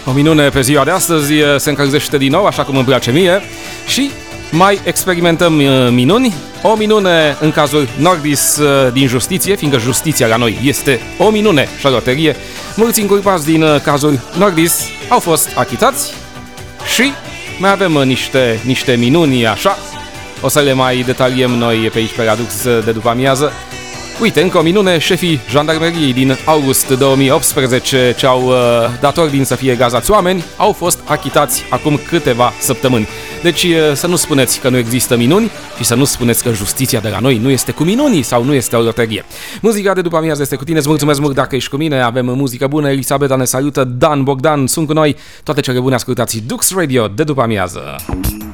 O minune pe ziua de astăzi, se încălzește din nou, așa cum îmi place mie, și mai experimentăm minuni. O minune în cazul Nordis din justiție, fiindcă justiția la noi este o minune și o loterie. Mulți inculpați din cazul Nordis au fost achitați și mai avem niște minuni așa. O să le mai detaliem noi pe aici pe Radux de după amiază. Uite, încă o minune, șefii jandarmeriei din august 2018 ce au dat ordin să fie gazați oameni, au fost achitați acum câteva săptămâni. Deci să nu spuneți că nu există minuni și să nu spuneți că justiția de la noi nu este cu minunii sau nu este o loterie. Muzica de după amiază este cu tine, îți mulțumesc mult dacă ești cu mine, avem muzică bună, Elisabeta ne salută, Dan Bogdan sunt cu noi, toate cele bune, ascultați Dux Radio de după amiază.